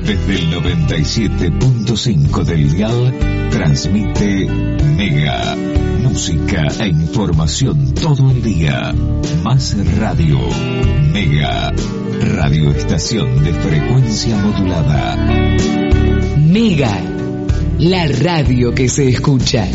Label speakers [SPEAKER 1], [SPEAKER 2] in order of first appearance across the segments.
[SPEAKER 1] Desde el 97.5 del dial transmite Mega. Música e información todo el día. Más radio. Mega. Radioestación de frecuencia modulada.
[SPEAKER 2] Mega. La radio que se escucha.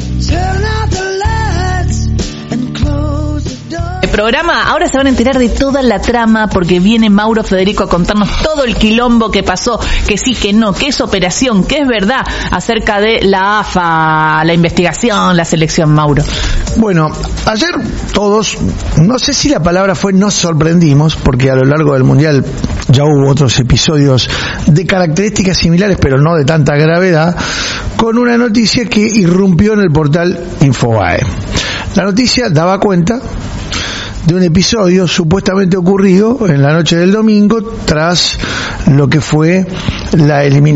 [SPEAKER 2] El programa, ahora se van a enterar de toda la trama porque viene Mauro Federico a contarnos todo el quilombo que pasó, que sí, que no, que es operación, que es verdad acerca de la AFA, la investigación, la selección. Mauro.
[SPEAKER 3] Bueno, ayer todos, no sé si la palabra fue nos sorprendimos, porque a lo largo del Mundial ya hubo otros episodios de características similares, pero no de tanta gravedad, con una noticia que irrumpió en el portal Infobae. La noticia daba cuenta de un episodio supuestamente ocurrido en la noche del domingo tras lo que fue la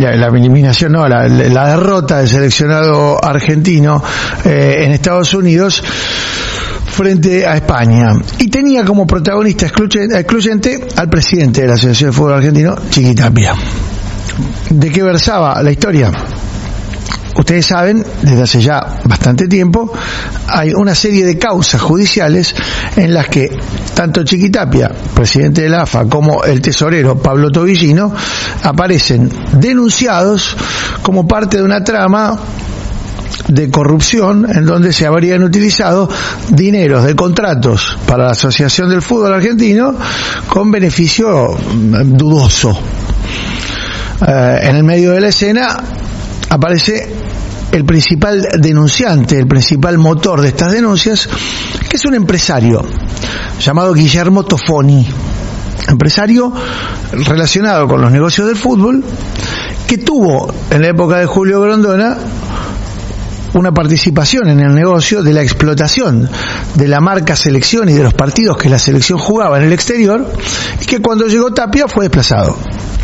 [SPEAKER 3] derrota del seleccionado argentino en Estados Unidos frente a España, y tenía como protagonista excluyente al presidente de la Asociación de Fútbol Argentino, Chiqui Tapia. ¿De qué versaba la historia? Ustedes saben, desde hace ya bastante tiempo, hay una serie de causas judiciales en las que tanto Chiqui Tapia, presidente de la AFA, como el tesorero Pablo Tobillino aparecen denunciados como parte de una trama de corrupción en donde se habrían utilizado dineros de contratos para la Asociación del Fútbol Argentino con beneficio dudoso. En el medio de la escena aparece el principal denunciante, el principal motor de estas denuncias, que es un empresario llamado Guillermo Tofoni, empresario relacionado con los negocios del fútbol, que tuvo en la época de Julio Grondona una participación en el negocio de la explotación de la marca selección y de los partidos que la selección jugaba en el exterior, y que cuando llegó Tapia fue desplazado.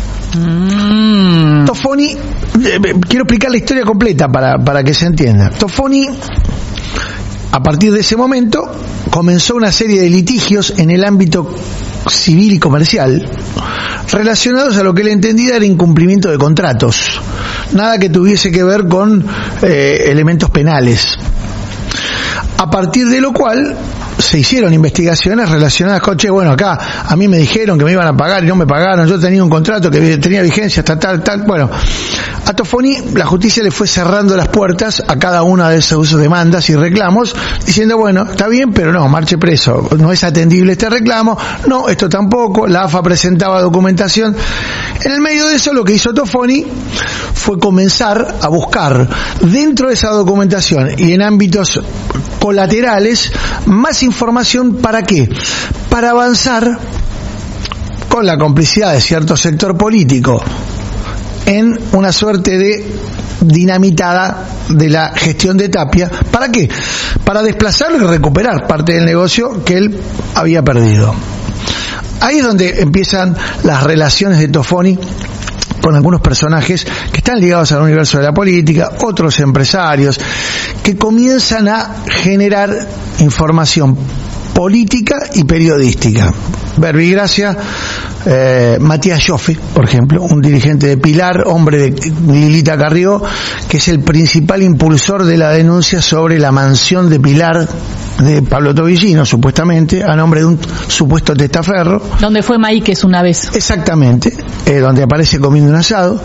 [SPEAKER 3] Tofoni, quiero explicar la historia completa para que se entienda. Tofoni, a partir de ese momento, comenzó una serie de litigios en el ámbito civil y comercial relacionados a lo que él entendía era incumplimiento de contratos, nada que tuviese que ver con elementos penales. A partir de lo cual se hicieron investigaciones relacionadas con, acá a mí me dijeron que me iban a pagar y no me pagaron, yo tenía un contrato que tenía vigencia hasta tal. Bueno, a Tofoni la justicia le fue cerrando las puertas a cada una de esas demandas y reclamos, diciendo, bueno, está bien, pero no, marche preso, no es atendible este reclamo, no, esto tampoco. La AFA presentaba documentación. En el medio de eso, lo que hizo Tofoni fue comenzar a buscar dentro de esa documentación y en ámbitos colaterales más información. ¿Para qué? Para avanzar con la complicidad de cierto sector político en una suerte de dinamitada de la gestión de Tapia. ¿Para qué? Para desplazarlo y recuperar parte del negocio que él había perdido. Ahí es donde empiezan las relaciones de Tofoni con algunos personajes que están ligados al universo de la política, otros empresarios, que comienzan a generar información política y periodística. Verbigracia, Matías Joffe, por ejemplo, un dirigente de Pilar, hombre de Lilita Carrió, que es el principal impulsor de la denuncia sobre la mansión de Pilar de Pablo Tobillino, supuestamente, a nombre de un supuesto testaferro.
[SPEAKER 2] Donde fue Maíquez una vez.
[SPEAKER 3] Exactamente, donde aparece comiendo un asado.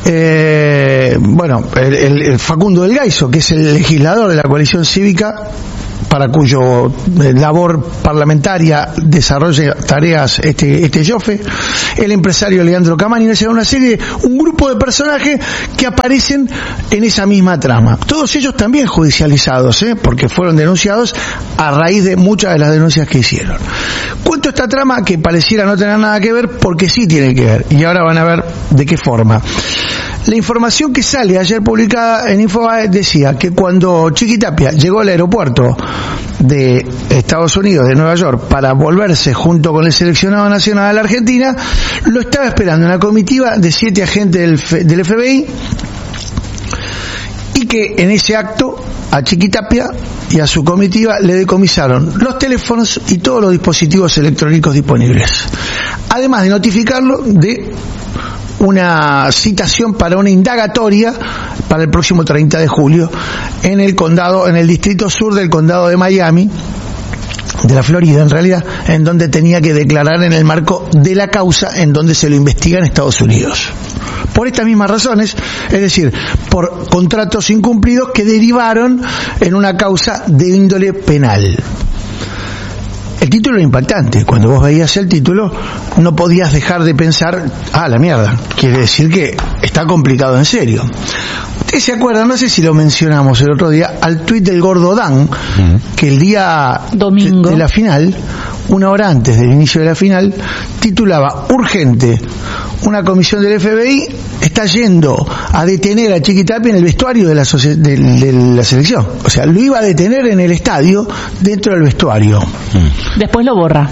[SPEAKER 3] El Facundo del Gaiso, que es el legislador de la coalición cívica, para cuyo labor parlamentaria desarrolla tareas este Joffe, el empresario Leandro Camani, un grupo de personajes que aparecen en esa misma trama. Todos ellos también judicializados, porque fueron denunciados a raíz de muchas de las denuncias que hicieron. Cuento esta trama que pareciera no tener nada que ver, porque sí tiene que ver, y ahora van a ver de qué forma. La información que sale ayer publicada en Infobae decía que cuando Chiqui Tapia llegó al aeropuerto de Estados Unidos, de Nueva York, para volverse junto con el seleccionado nacional a la Argentina, lo estaba esperando una comitiva de 7 agentes del FBI, y que en ese acto a Chiqui Tapia y a su comitiva le decomisaron los teléfonos y todos los dispositivos electrónicos disponibles, además de notificarlo de una citación para una indagatoria para el próximo 30 de julio en el distrito sur del condado de Miami, de la Florida en realidad, en donde tenía que declarar en el marco de la causa en donde se lo investiga en Estados Unidos. Por estas mismas razones, es decir, por contratos incumplidos que derivaron en una causa de índole penal. El título era impactante. Cuando vos veías el título, no podías dejar de pensar, la mierda, quiere decir que está complicado en serio. Ustedes se acuerdan, no sé si lo mencionamos el otro día, al tuit del Gordo Dan, que el día domingo de la final, una hora antes del inicio de la final, titulaba: urgente, una comisión del FBI está yendo a detener a Chiquitapia en el vestuario de la selección. O sea, lo iba a detener en el estadio, dentro del vestuario.
[SPEAKER 2] Después lo borra.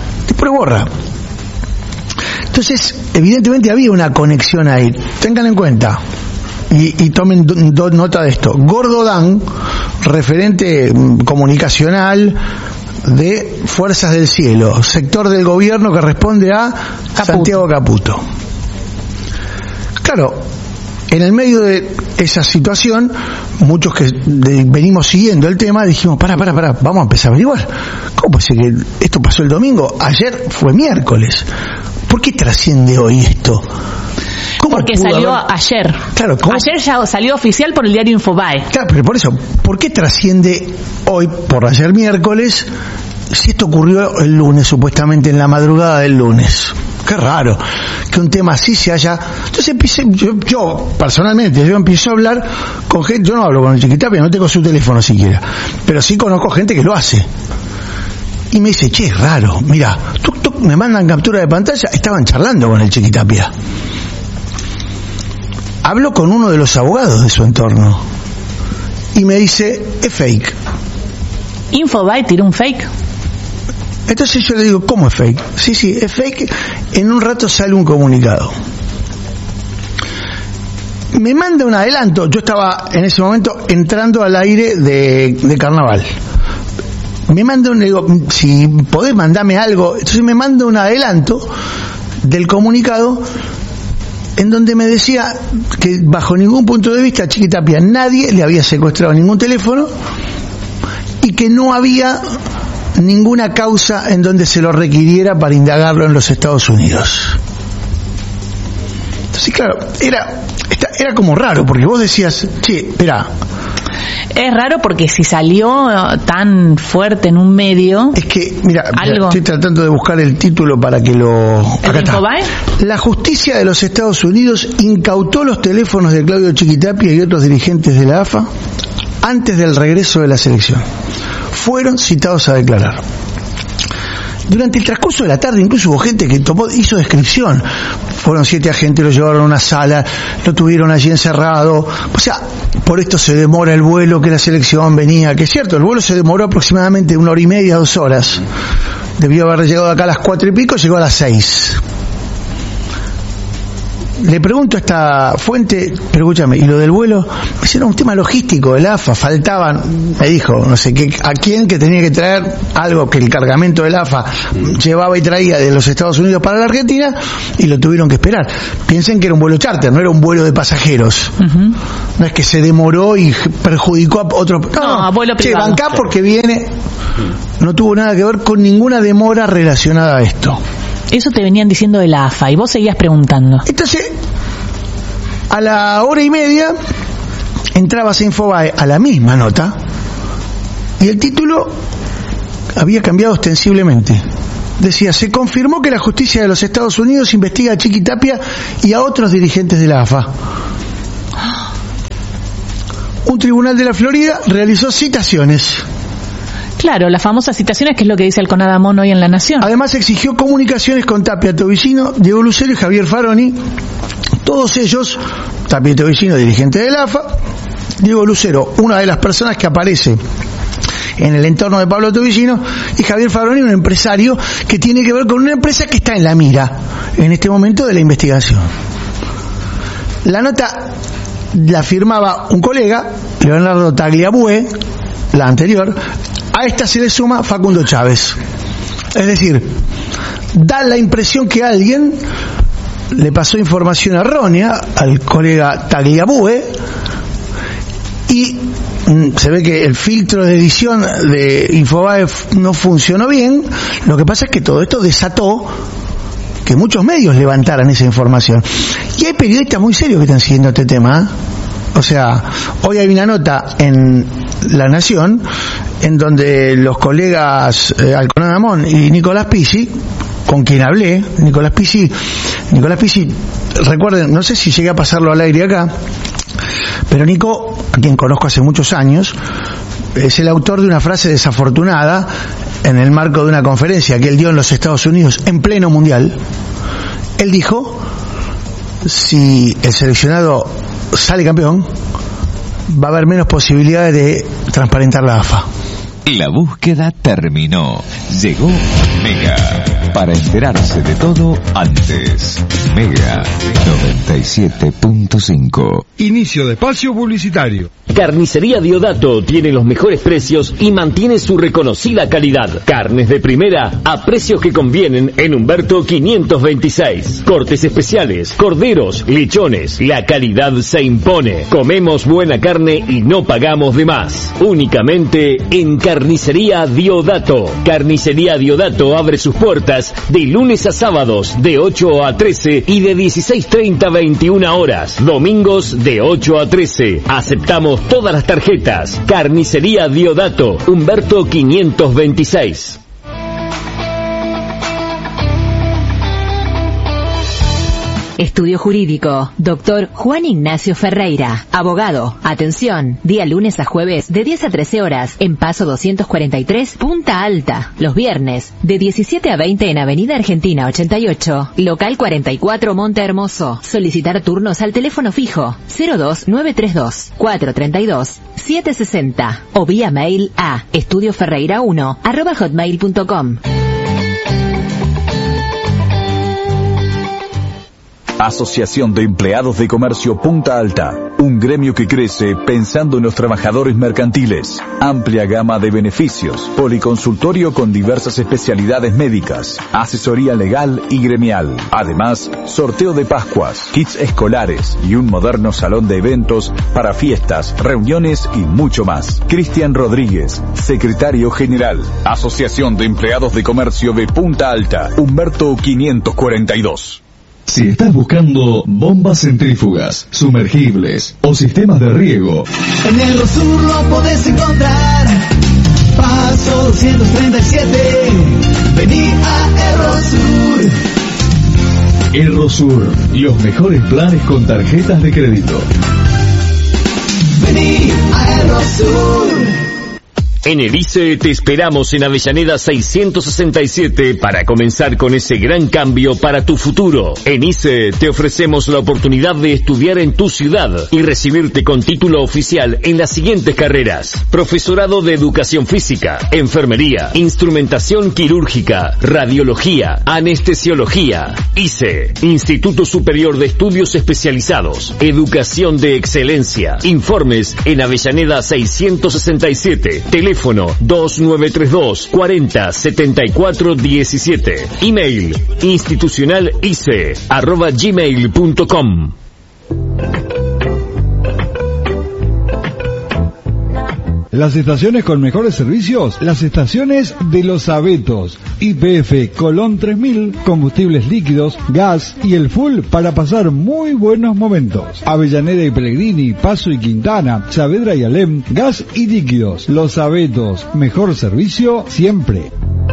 [SPEAKER 3] Entonces, evidentemente había una conexión ahí. Tengan en cuenta y tomen nota de esto. Gordo Dan, referente comunicacional de Fuerzas del Cielo, sector del gobierno que responde a Santiago Caputo. Claro, en el medio de esa situación, muchos que venimos siguiendo el tema dijimos, pará, vamos a empezar a averiguar. ¿Cómo puede ser que esto pasó el domingo? Ayer fue miércoles. ¿Por qué trasciende hoy esto?
[SPEAKER 2] Porque salió ayer.
[SPEAKER 3] Claro,
[SPEAKER 2] ayer ya salió oficial por el diario Infobae.
[SPEAKER 3] Claro, pero por eso, ¿por qué trasciende hoy por ayer miércoles si esto ocurrió el lunes, supuestamente en la madrugada del lunes? Qué raro que un tema así se haya... Entonces yo personalmente empiezo a hablar con gente. Yo no hablo con el Chiquitapia, no tengo su teléfono siquiera, pero sí conozco gente que lo hace. Y me dice, es raro, mira, me mandan captura de pantalla, estaban charlando con el Chiquitapia. Hablo con uno de los abogados de su entorno y me dice, es fake.
[SPEAKER 2] ¿Infobae tiró un fake?
[SPEAKER 3] Entonces yo le digo, ¿cómo es fake? Sí, es fake. En un rato sale un comunicado. Me manda un adelanto. Yo estaba en ese momento entrando al aire de carnaval. Me manda le digo, si podés mandarme algo. Entonces me manda un adelanto del comunicado en donde me decía que bajo ningún punto de vista a Chiquitapia nadie le había secuestrado ningún teléfono y que no había ninguna causa en donde se lo requiriera para indagarlo en los Estados Unidos. Entonces, claro, era como raro, porque vos decías, espera.
[SPEAKER 2] Es raro porque si salió tan fuerte en un medio...
[SPEAKER 3] Es que, mira, estoy tratando de buscar el título para que lo... Acá está. La justicia de los Estados Unidos incautó los teléfonos de Claudio Chiquitapia y otros dirigentes de la AFA antes del regreso de la selección. Fueron citados a declarar. Durante el transcurso de la tarde incluso hubo gente que hizo descripción. Fueron 7 agentes, lo llevaron a una sala, lo tuvieron allí encerrado. O sea, por esto se demora el vuelo, que la selección venía. Que es cierto, el vuelo se demoró aproximadamente 1 hora y media, 2 horas. Debió haber llegado acá a las 4 y pico, llegó a las 6. Le pregunto a esta fuente, pero escúchame, ¿y lo del vuelo? Me dice, no, un tema logístico de la AFA, faltaban, me dijo, no sé qué, a quién que tenía que traer algo que el cargamento de la AFA llevaba y traía de los Estados Unidos para la Argentina, y lo tuvieron que esperar. Piensen que era un vuelo charter, no era un vuelo de pasajeros. No es que se demoró y perjudicó a otro.
[SPEAKER 2] No, a vuelo privado.
[SPEAKER 3] Bancá porque viene, no tuvo nada que ver con ninguna demora relacionada a esto.
[SPEAKER 2] Eso te venían diciendo de la AFA y vos seguías preguntando.
[SPEAKER 3] Entonces, a la hora y media entrabas a Infobae a la misma nota y el título había cambiado ostensiblemente. Decía, se confirmó que la justicia de los Estados Unidos investiga a Chiquitapia y a otros dirigentes de la AFA. Un tribunal de la Florida realizó citaciones.
[SPEAKER 2] Claro, las famosas citaciones, que es lo que dice el Conadamón hoy en La Nación.
[SPEAKER 3] Además exigió comunicaciones con Tapia Tobillino, Diego Lucero y Javier Faroni. Todos ellos, Tapia Tobillino, dirigente de la AFA, Diego Lucero, una de las personas que aparece en el entorno de Pablo Tobillino, y Javier Faroni, un empresario que tiene que ver con una empresa que está en la mira en este momento de la investigación. La nota la firmaba un colega, Leonardo Tagliabue, la anterior. A esta se le suma Facundo Chávez. Es decir, da la impresión que alguien le pasó información errónea al colega Tagliabue y se ve que el filtro de edición de Infobae no funcionó bien. Lo que pasa es que todo esto desató que muchos medios levantaran esa información. Y hay periodistas muy serios que están siguiendo este tema, ¿eh? O sea, hoy hay una nota en La Nación en donde los colegas Alconada Amón y Nicolás Pizzi, con quien hablé, Nicolás Pizzi, recuerden, no sé si llegué a pasarlo al aire acá, pero Nico, a quien conozco hace muchos años, es el autor de una frase desafortunada en el marco de una conferencia que él dio en los Estados Unidos en pleno mundial. Él dijo: si el seleccionado sale campeón, va a haber menos posibilidades de transparentar la AFA.
[SPEAKER 1] La búsqueda terminó. Llegó Mega. Para enterarse de todo antes. Mega 97.5.
[SPEAKER 4] Inicio de espacio publicitario.
[SPEAKER 5] Carnicería Diodato tiene los mejores precios y mantiene su reconocida calidad. Carnes de primera a precios que convienen en Humberto 526. Cortes especiales, corderos, lechones. La calidad se impone. Comemos buena carne y no pagamos de más. Únicamente en Carnicería Diodato. Carnicería Diodato abre sus puertas de lunes a sábados de 8 a 13 y de 16:30 a 21 horas. Domingos de 8 a 13. Aceptamos todas las tarjetas. Carnicería Diodato, Humberto 526.
[SPEAKER 6] Estudio Jurídico, Dr. Juan Ignacio Ferreira, abogado. Atención, día lunes a jueves de 10 a 13 horas en Paso 243, Punta Alta. Los viernes de 17 a 20 en Avenida Argentina 88, Local 44, Monte Hermoso. Solicitar turnos al teléfono fijo 02932 432 760 o vía mail a estudioferreira1@hotmail.com.
[SPEAKER 7] Asociación de Empleados de Comercio Punta Alta, un gremio que crece pensando en los trabajadores mercantiles. Amplia gama de beneficios, policonsultorio con diversas especialidades médicas, asesoría legal y gremial. Además, sorteo de Pascuas, kits escolares y un moderno salón de eventos para fiestas, reuniones y mucho más. Cristian Rodríguez, secretario general. Asociación de Empleados de Comercio de Punta Alta, Humberto 542.
[SPEAKER 8] Si estás buscando bombas centrífugas, sumergibles o sistemas de riego,
[SPEAKER 9] en el Rosur lo podés encontrar. Paso 237, vení a Errosur.
[SPEAKER 8] Errosur, los mejores planes con tarjetas de crédito.
[SPEAKER 9] Vení a Errosur.
[SPEAKER 5] En el ICE te esperamos en Avellaneda 667 para comenzar con ese gran cambio para tu futuro. En ICE te ofrecemos la oportunidad de estudiar en tu ciudad y recibirte con título oficial en las siguientes carreras: profesorado de educación física, enfermería, instrumentación quirúrgica, radiología, anestesiología. ICE, Instituto Superior de Estudios Especializados, Educación de Excelencia. Informes en Avellaneda 667, teléfono 2932 40 74 17. Email institucionalice@gmail.com.
[SPEAKER 4] Las estaciones con mejores servicios, las estaciones de Los Abetos. YPF Colón 3000, combustibles líquidos, gas y el full para pasar muy buenos momentos. Avellaneda y Pellegrini, Paso y Quintana, Saavedra y Alem, gas y líquidos. Los Abetos, mejor servicio siempre.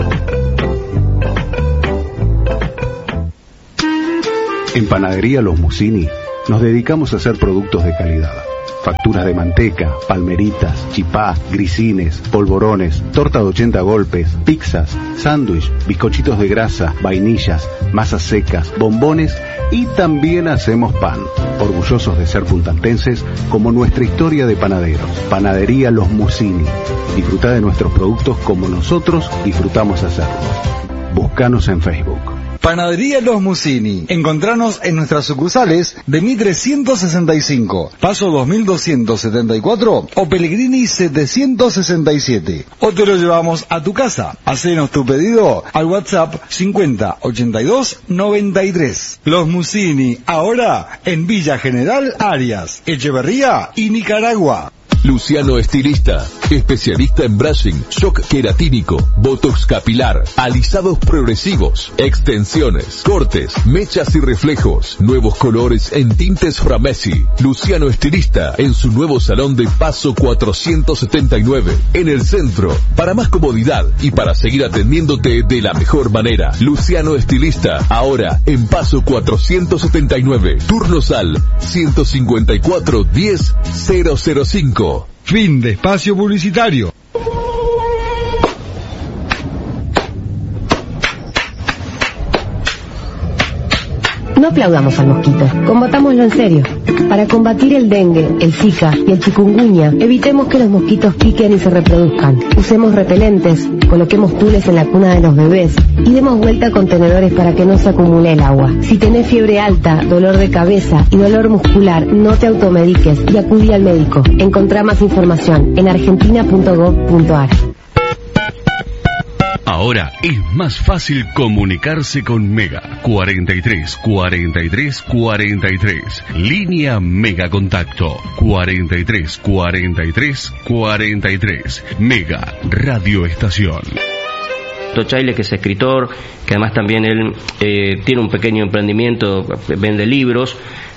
[SPEAKER 10] En Panadería Los Musini nos dedicamos a hacer productos de calidad. Facturas de manteca, palmeritas, chipá, grisines, polvorones, torta de 80 golpes, pizzas, sándwich, bizcochitos de grasa, vainillas, masas secas, bombones y también hacemos pan. Orgullosos de ser puntaltenses como nuestra historia de panaderos. Panadería Los Musini. Disfruta de nuestros productos como nosotros disfrutamos hacerlos. Búscanos en Facebook.
[SPEAKER 4] Panadería Los Musini. Encontranos en nuestras sucursales de Mitre 165, Paso 2274 o Pellegrini 767. O te lo llevamos a tu casa. Hacenos tu pedido al WhatsApp 50 82 93. Los Musini, ahora en Villa General Arias, Echeverría y Nicaragua.
[SPEAKER 11] Luciano Estilista, especialista en brushing, shock queratínico, botox capilar, alisados progresivos, extensiones, cortes, mechas y reflejos, nuevos colores en tintes Framesi. Luciano Estilista, en su nuevo salón de Paso 479, en el centro. Para más comodidad y para seguir atendiéndote de la mejor manera. Luciano Estilista, ahora en Paso 479, turnos al 154 10 005.
[SPEAKER 4] Fin de espacio publicitario.
[SPEAKER 12] No aplaudamos al mosquito, combatámoslo en serio. Para combatir el dengue, el zika y el chikungunya, evitemos que los mosquitos piquen y se reproduzcan. Usemos repelentes, coloquemos tules en la cuna de los bebés y demos vuelta a contenedores para que no se acumule el agua. Si tenés fiebre alta, dolor de cabeza y dolor muscular, no te automediques y acudí al médico. Encontrá más información en argentina.gov.ar.
[SPEAKER 13] Ahora es más fácil comunicarse con Mega. 43 43 43. Línea Mega Contacto. 43 43 43. Mega Radio Estación.
[SPEAKER 14] Chaile, que es escritor, que además también él tiene un pequeño emprendimiento, vende libros.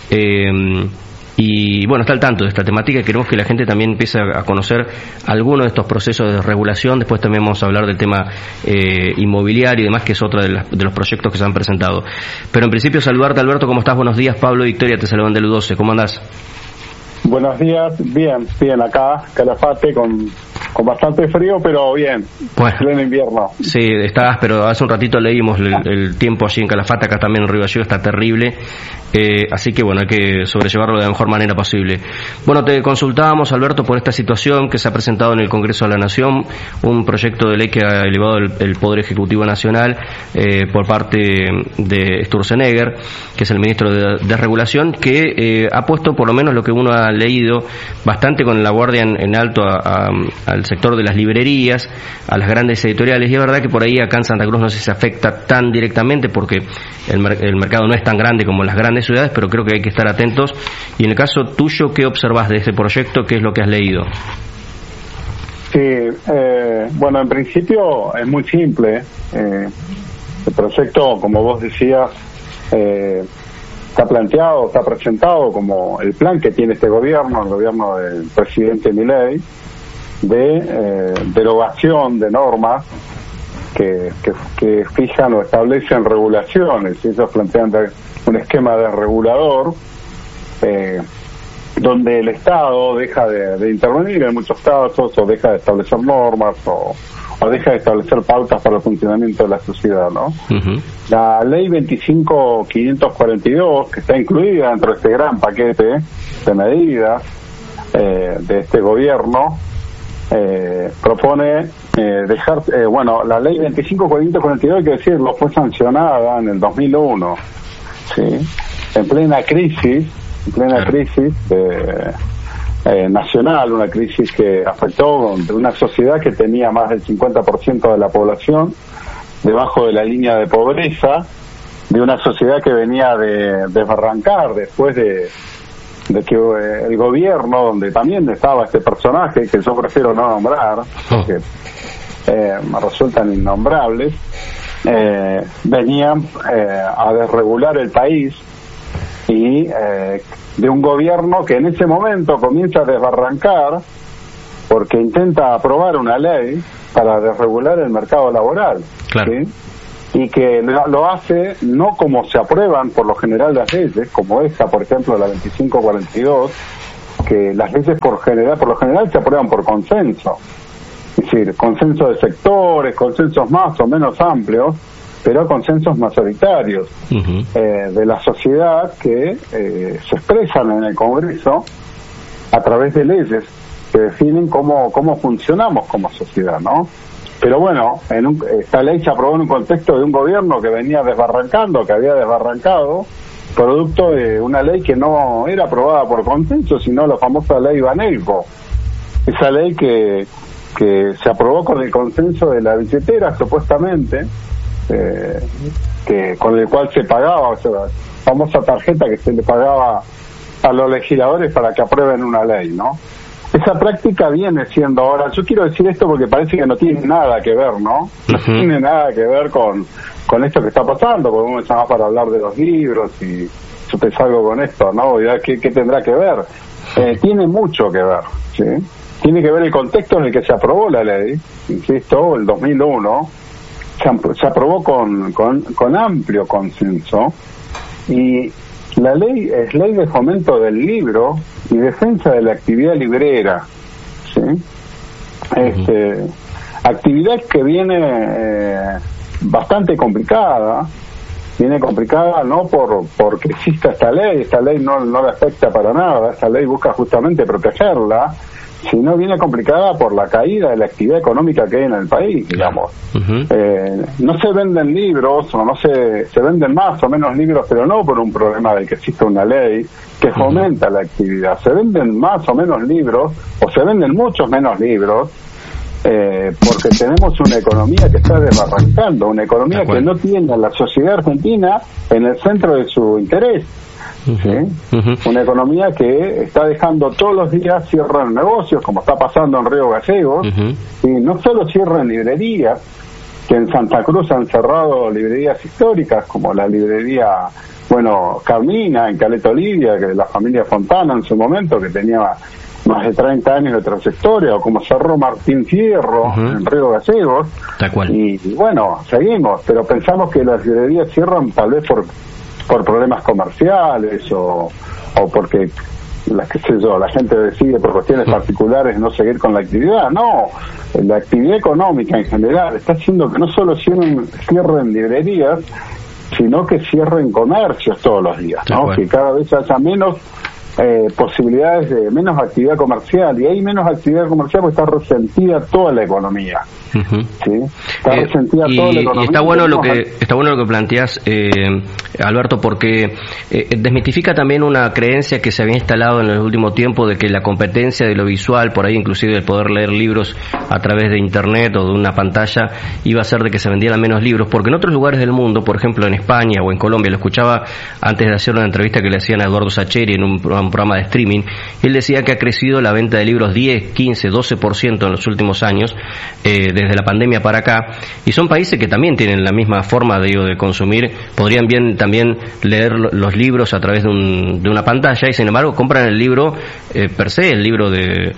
[SPEAKER 14] Y bueno, está al tanto de esta temática y queremos que la gente también empiece a conocer algunos de estos procesos de regulación. Después también vamos a hablar del tema inmobiliario y demás, que es otro de los proyectos que se han presentado. Pero en principio saludarte, Alberto, ¿cómo estás? Buenos días. Pablo y Victoria te saludan del U12, ¿cómo andás?
[SPEAKER 15] Buenos días, bien, acá, Calafate, con bastante frío, pero bien, bueno, pleno invierno.
[SPEAKER 14] Sí, estás, pero hace un ratito leímos el tiempo allí en Calafate, acá también en Río Gallegos está terrible, así que bueno, hay que sobrellevarlo de la mejor manera posible. Bueno, te consultábamos, Alberto, por esta situación que se ha presentado en el Congreso de la Nación, un proyecto de ley que ha elevado el Poder Ejecutivo Nacional por parte de Sturzenegger, que es el ministro de Regulación, que ha puesto, por lo menos lo que uno ha leído, bastante con la guardia en alto al sector de las librerías, a las grandes editoriales, y es verdad que por ahí acá en Santa Cruz no sé si se afecta tan directamente porque el mercado no es tan grande como en las grandes ciudades, pero creo que hay que estar atentos. Y en el caso tuyo, ¿qué observás de este proyecto? ¿Qué es lo que has leído?
[SPEAKER 15] Sí, bueno, en principio es muy simple. El proyecto, como vos decías, está planteado, está presentado como el plan que tiene este gobierno, el gobierno del presidente Milei, de derogación de normas que fijan o establecen regulaciones. Ellos plantean un esquema de regulador donde el Estado deja de intervenir en muchos casos, o deja de establecer normas, o deja de establecer pautas para el funcionamiento de la sociedad, ¿no? Uh-huh. La ley 25.542, que está incluida dentro de este gran paquete de medidas de este gobierno, propone dejar, bueno, la ley 25.542, hay que decirlo, fue sancionada en el 2001, ¿sí? En plena crisis nacional, una crisis que afectó de una sociedad que tenía más del 50% de la población debajo de la línea de pobreza, de una sociedad que venía de desbarrancar después de que el gobierno, donde también estaba este personaje que yo prefiero no nombrar porque me resultan innombrables, venían a desregular el país, y de un gobierno que en ese momento comienza a desbarrancar porque intenta aprobar una ley para desregular el mercado laboral, claro. ¿Sí? Y que lo hace no como se aprueban por lo general las leyes, como esta, por ejemplo, la 2542, que las leyes por lo general se aprueban por consenso, es decir, consenso de sectores, consensos más o menos amplios, pero consensos mayoritarios de la sociedad que se expresan en el Congreso a través de leyes que definen cómo funcionamos como sociedad, ¿no? Pero bueno, esta ley se aprobó en un contexto de un gobierno que venía desbarrancando, que había desbarrancado, producto de una ley que no era aprobada por consenso, sino la famosa ley Banelco. Esa ley que se aprobó con el consenso de la billetera, supuestamente, que con el cual se pagaba, o sea, la famosa tarjeta que se le pagaba a los legisladores para que aprueben una ley, ¿no? Esa práctica viene siendo ahora, yo quiero decir esto porque parece que no tiene nada que ver, ¿no? No tiene nada que ver con esto que está pasando, porque uno me llama para hablar de los libros y yo te salgo con esto, ¿no? ¿Qué tendrá que ver? Tiene mucho que ver, ¿sí? Tiene que ver el contexto en el que se aprobó la ley, insisto, el 2001, se aprobó con amplio consenso, y la ley es ley de fomento del libro y defensa de la actividad librera, ¿sí? Actividad que viene bastante complicada, no porque exista esta ley no le afecta para nada, esta ley busca justamente protegerla, sino viene complicada por la caída de la actividad económica que hay en el país, digamos. No se venden libros, o no se venden más o menos libros, pero no por un problema de que exista una ley que fomenta la actividad. Se venden más o menos libros, o se venden muchos menos libros, porque tenemos una economía que está desbarrancando, una economía que no tiene a la sociedad argentina en el centro de su interés. ¿Sí? Una economía que está dejando todos los días cierran negocios, como está pasando en Río Gallegos, y no solo cierran librerías, que en Santa Cruz han cerrado librerías históricas, como la librería, Carmina, en Caleta Olivia, que de la familia Fontana en su momento, que tenía más de 30 años de trayectoria, o como cerró Martín Fierro en Río Gallegos. Y seguimos, pero pensamos que las librerías cierran tal vez por problemas comerciales o porque la gente decide por cuestiones particulares no seguir con la actividad. No, la actividad económica en general está haciendo que no solo cierren librerías, sino que cierren comercios todos los días, ¿no? Que cada vez haya menos posibilidades de menos actividad comercial, y hay menos actividad comercial porque está resentida toda la economía. ¿Sí? Está resentida toda la economía.
[SPEAKER 14] Y está bueno lo que planteas, Alberto, porque desmitifica también una creencia que se había instalado en el último tiempo de que la competencia de lo visual, por ahí inclusive el poder leer libros a través de internet o de una pantalla, iba a hacer de que se vendieran menos libros, porque en otros lugares del mundo, por ejemplo en España o en Colombia, lo escuchaba antes de hacer una entrevista que le hacían a Eduardo Sacheri en un programa de streaming, él decía que ha crecido la venta de libros 10, 15, 12% en los últimos años, desde la pandemia para acá, y son países que también tienen la misma forma de consumir, podrían bien también leer los libros a través de una pantalla, y sin embargo compran el libro per se, el libro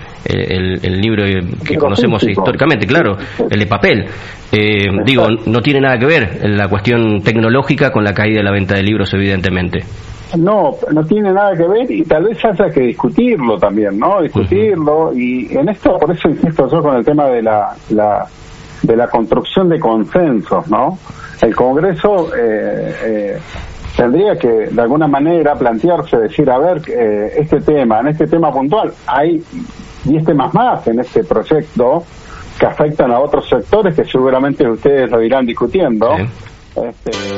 [SPEAKER 14] que conocemos históricamente, claro, el de papel. No tiene nada que ver la cuestión tecnológica con la caída de la venta de libros, evidentemente.
[SPEAKER 15] No tiene nada que ver, y tal vez haya que discutirlo también, ¿no? Y en esto, por eso insisto yo con el tema de la construcción de consensos, ¿no? El Congreso tendría que de alguna manera plantearse, decir, a ver, en este tema puntual hay 10 temas más en este proyecto que afectan a otros sectores que seguramente ustedes lo irán discutiendo.